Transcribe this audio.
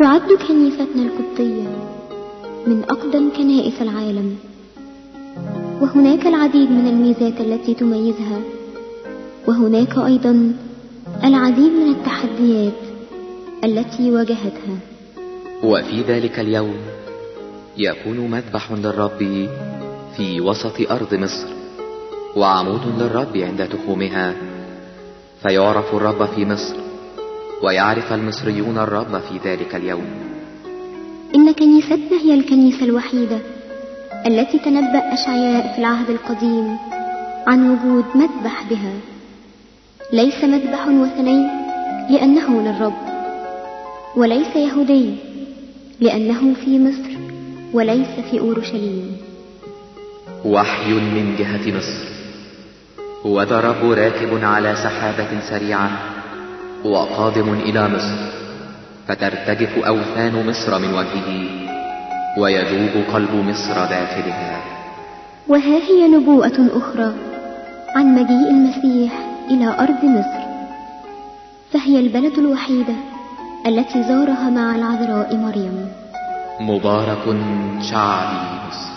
تعد كنيستنا القبطية من أقدم كنائس العالم، وهناك العديد من الميزات التي تميزها، وهناك أيضا العديد من التحديات التي واجهتها. وفي ذلك اليوم يكون مذبح للرب في وسط أرض مصر، وعمود للرب عند تخومها، فيعرف الرب في مصر، ويعرف المصريون الرب في ذلك اليوم. إن كنيستنا هي الكنيسة الوحيدة التي تنبأ أشعياء في العهد القديم عن وجود مذبح بها، ليس مذبح وثني لأنه للرب، وليس يهودي لأنه في مصر وليس في أورشليم. وحي من جهة مصر. وذا الرب راكب على سحابة سريعة وقادم إلى مصر، فترتجف أوثان مصر من وجهه، ويذوب قلب مصر داخلها. وها هي نبوءة أخرى عن مجيء المسيح إلى أرض مصر، فهي البلد الوحيدة التي زارها مع العذراء مريم. مبارك شعبي مصر.